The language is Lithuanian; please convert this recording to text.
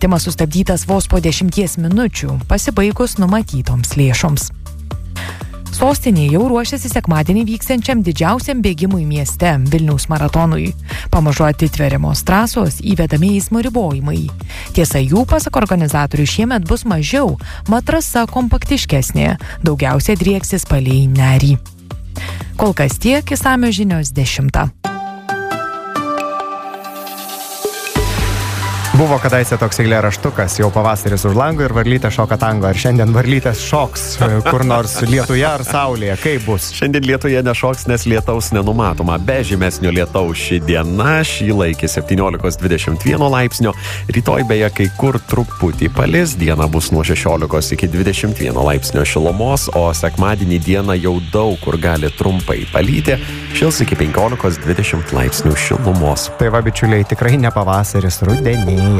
Kirtimas sustabdytas vos po 10 minučių, pasibaigus numatytoms lėšoms. Sostinė jau ruošiasi sekmadienį vyksiančiam didžiausiam bėgimui mieste – Vilniaus maratonui. Pamažu atitveriamos trasos, įvedami eismo ribojimai. Tiesa, jų pasak organizatorių šiemet bus mažiau, mat trasa kompaktiškesnė, daugiausiai drieksis palei Nerį. Kol kas tiek, išsamios žinios 10. Buvo kadaise toks eilėraštukas, jau pavasaris už lango ir varlytė šoka tango. Ar šiandien varlytės šoks kur nors lietuje ar saulėje? Kaip bus? Šiandien lietuje nešoks, nes lietaus nenumatoma. Be žymesnio lietaus ši diena, šį laikį 17-21 laipsnio. Rytoj beje kai kur truputį palis, diena bus nuo 16 iki 21 laipsnio šilumos, o sekmadienį dieną jau daug kur gali trumpai palyti, šils iki 15-20 laipsnių šilumos. Tai va, bičiuliai, tikrai ne pavasaris, rudenį.